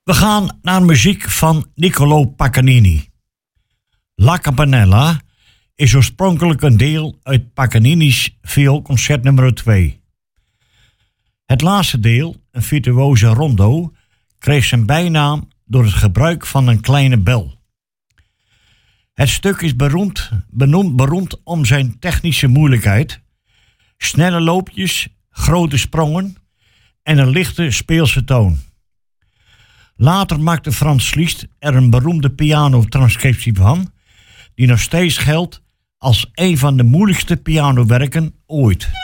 We gaan naar muziek van Niccolò Paganini. La Campanella is oorspronkelijk een deel uit Paganini's vioolconcert nummer 2. Het laatste deel, een virtuoze rondo, kreeg zijn bijnaam door het gebruik van een kleine bel. Het stuk is beroemd om zijn technische moeilijkheid, snelle loopjes, grote sprongen en een lichte speelse toon. Later maakte Franz Liszt er een beroemde pianotranscriptie van, die nog steeds geldt als een van de moeilijkste pianowerken ooit.